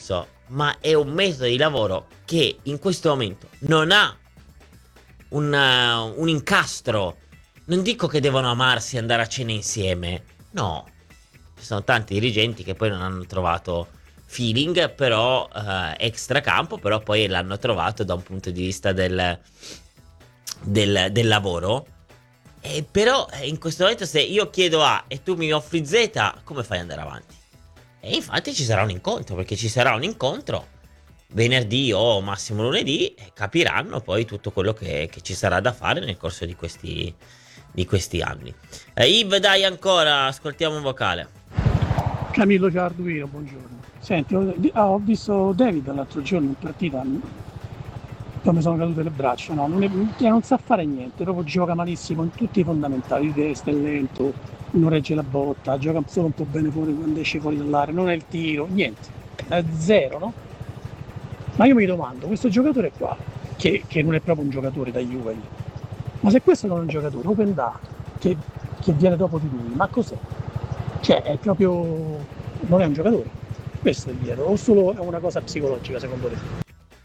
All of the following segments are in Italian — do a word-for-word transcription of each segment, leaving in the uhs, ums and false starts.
diverso, ma è un metodo di lavoro che in questo momento non ha una- un incastro. Non dico che devono amarsi e andare a cena insieme, no. Ci sono tanti dirigenti che poi non hanno trovato feeling, però eh, extra campo, però poi l'hanno trovato da un punto di vista del, del, del lavoro. E però eh, in questo momento se io chiedo A e tu mi offri Z, come fai ad andare avanti? E infatti ci sarà un incontro, perché ci sarà un incontro venerdì o massimo lunedì e capiranno poi tutto quello che, che ci sarà da fare nel corso di questi, di questi anni. Eh, Yves, dai ancora, ascoltiamo un vocale. Camillo Ciarduino, buongiorno. Senti, ho, di- ah, ho visto David l'altro giorno in partita, m- poi mi sono cadute le braccia, no, non, è- cioè, non sa fare niente, proprio gioca malissimo in tutti i fondamentali, di testa, è lento, non regge la botta, gioca solo un po' bene fuori quando esce fuori dall'area, non è il tiro, niente, è zero, no? Ma io mi domando, questo giocatore qua, che, che non è proprio un giocatore da Juve, ma se questo non è un giocatore, Open Da, che, che viene dopo di lui, ma cos'è? Cioè, è proprio... non è un giocatore. Questo è il dietro. O solo è una cosa psicologica, secondo te?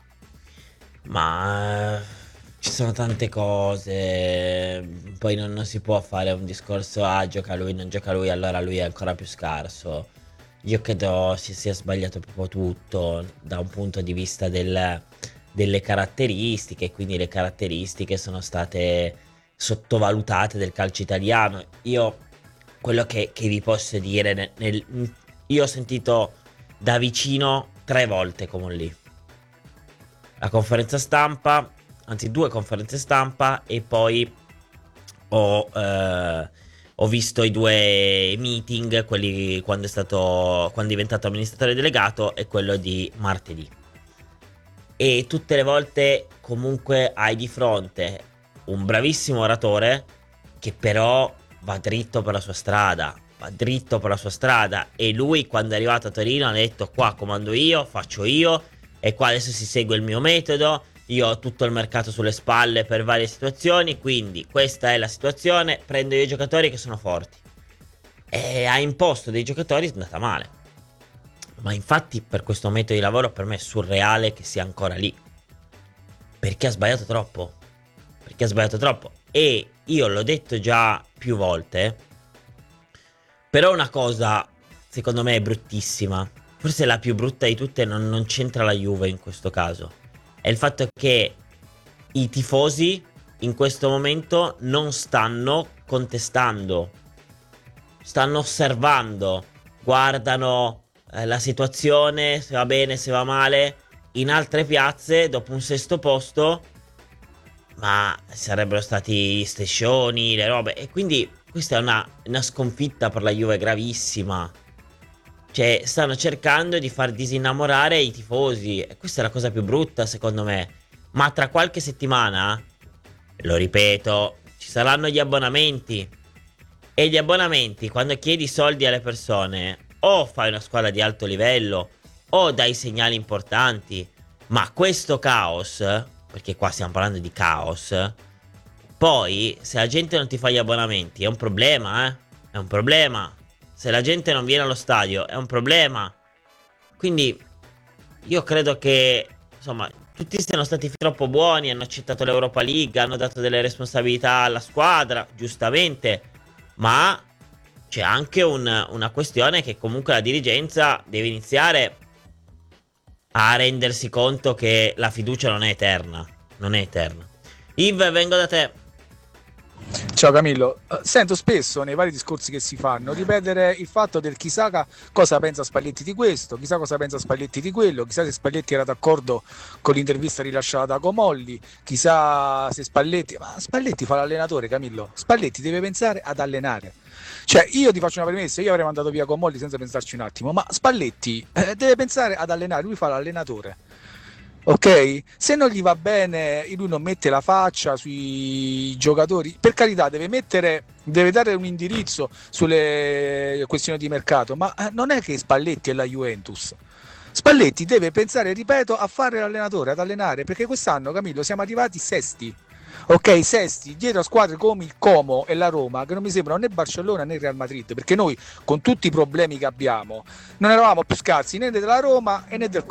Ma eh, ci sono tante cose. Poi non, non si può fare un discorso, ah, gioca lui, non gioca lui, allora lui è ancora più scarso. Io credo si sia sbagliato proprio tutto da un punto di vista del- delle caratteristiche, quindi le caratteristiche sono state sottovalutate del calcio italiano. Io quello che, che vi posso dire, nel- nel- io ho sentito da vicino tre volte come lì la conferenza stampa, anzi due conferenze stampa e poi ho, eh, ho visto i due meeting, quelli quando è stato, quando è diventato amministratore delegato e quello di martedì. E tutte le volte comunque hai di fronte un bravissimo oratore che però va dritto per la sua strada, va dritto per la sua strada e lui quando è arrivato a Torino ha detto qua comando io, faccio io e qua adesso si segue il mio metodo, io ho tutto il mercato sulle spalle per varie situazioni, quindi questa è la situazione, prendo io i giocatori che sono forti. E ha imposto dei giocatori, è andata male. Ma infatti per questo metodo di lavoro per me è surreale che sia ancora lì. Perché ha sbagliato troppo. Perché ha sbagliato troppo. E io l'ho detto già più volte. Però una cosa, secondo me, è bruttissima. Forse la più brutta di tutte non, non c'entra la Juve in questo caso. È il fatto che i tifosi in questo momento non stanno contestando. Stanno osservando. Guardano eh, la situazione, se va bene, se va male. In altre piazze, dopo un sesto posto, ma sarebbero stati gli striscioni, le robe. E quindi questa è una, una sconfitta per la Juve gravissima. Cioè, stanno cercando di far disinnamorare i tifosi. E questa è la cosa più brutta, secondo me. Ma tra qualche settimana, lo ripeto, ci saranno gli abbonamenti. E gli abbonamenti, quando chiedi soldi alle persone, o fai una squadra di alto livello, o dai segnali importanti. Ma questo caos, perché qua stiamo parlando di caos, poi se la gente non ti fa gli abbonamenti è un problema, eh? È un problema. Se la gente non viene allo stadio è un problema. Quindi io credo che, insomma, tutti siano stati troppo buoni, hanno accettato l'Europa League, hanno dato delle responsabilità alla squadra, giustamente, ma c'è anche un- una questione che comunque la dirigenza deve iniziare a rendersi conto che la fiducia non è eterna. Non è eterna. Yves, vengo da te. Ciao Camillo, Eh, sento spesso nei vari discorsi che si fanno ripetere il fatto del chissà ca- cosa pensa Spalletti di questo, chissà cosa pensa Spalletti di quello, chissà se Spalletti era d'accordo con l'intervista rilasciata da Comolli, chissà se Spalletti... Ma Spalletti fa l'allenatore, Camillo, Spalletti deve pensare ad allenare. Cioè, io ti faccio una premessa, io avrei mandato via Comolli senza pensarci un attimo, ma Spalletti eh, deve pensare ad allenare, lui fa l'allenatore. Ok? Se non gli va bene, lui non mette la faccia sui giocatori, per carità, deve mettere, deve dare un indirizzo sulle questioni di mercato, ma eh, non è che Spalletti è la Juventus. Spalletti deve pensare, ripeto, a fare l'allenatore, ad allenare, perché quest'anno, Camillo, siamo arrivati sesti. Ok, sesti, dietro a squadre come il Como e la Roma, che non mi sembrano né Barcellona né Real Madrid, perché noi, con tutti i problemi che abbiamo, non eravamo più scarsi né della Roma né del